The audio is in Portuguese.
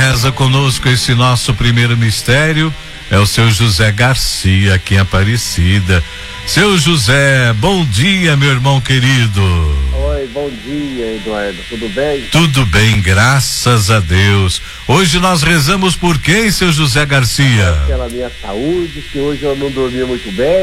reza conosco esse nosso primeiro mistério é o seu José Garcia, aqui em Aparecida. Seu José, bom dia, meu irmão querido. Oi, bom dia, Eduardo, tudo bem? Tudo bem, graças a Deus. Hoje nós rezamos por quem, seu José Garcia? Pela minha saúde, que hoje eu não dormi muito bem.